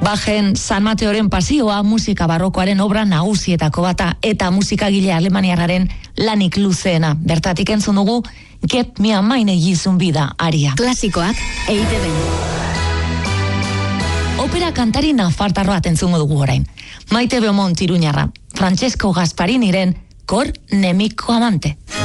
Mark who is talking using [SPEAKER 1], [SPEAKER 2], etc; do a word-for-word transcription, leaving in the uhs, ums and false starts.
[SPEAKER 1] Bachen San Mateoren pasioa musika barrokoaren obra nagusietako bata eta musikagile alemaniarraren lanik luzeena. Bertatik entzun dugu Get Me a Meine Gizun Bida aria.
[SPEAKER 2] Klasikoak E I Te Be.
[SPEAKER 1] Opera kantari nafartarroa entzungo dugu orain. Maite Beaumont iruñarra, Francesco Gaspariniren Cor Nemico Amante.